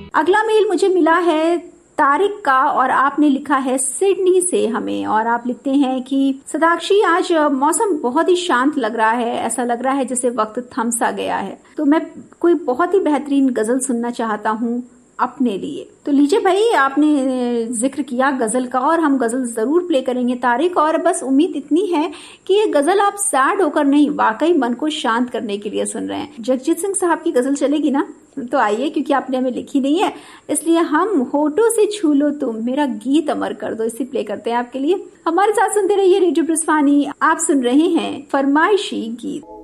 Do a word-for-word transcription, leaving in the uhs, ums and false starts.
अगला मेल मुझे मिला है तारिक का और आपने लिखा है सिडनी से हमें, और आप लिखते हैं कि सदाक्षी आज मौसम बहुत ही शांत लग रहा है, ऐसा लग रहा है जैसे वक्त थम सा गया है, तो मैं कोई बहुत ही बेहतरीन गजल सुनना चाहता हूँ अपने लिए। तो लीजिए भाई, आपने जिक्र किया गजल का और हम गजल जरूर प्ले करेंगे तारिक, और बस उम्मीद इतनी है कि ये गजल आप सैड होकर नहीं, वाकई मन को शांत करने के लिए सुन रहे हैं। जगजीत सिंह साहब की गजल चलेगी ना? तो आइए, क्योंकि आपने हमें लिखी नहीं है इसलिए हम होठों से छू लो तुम मेरा गीत अमर कर दो, इसी प्ले करते हैं आपके लिए। हमारे साथ सुनते रहिए रेडियो ब्रिस्वानी, आप सुन रहे हैं फरमाइशी गीत।